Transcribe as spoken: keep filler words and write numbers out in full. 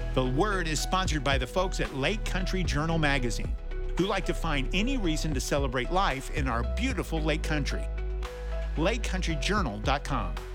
The Word is sponsored by the folks at Lake Country Journal magazine, who like to find any reason to celebrate life in our beautiful Lake Country. lake country journal dot com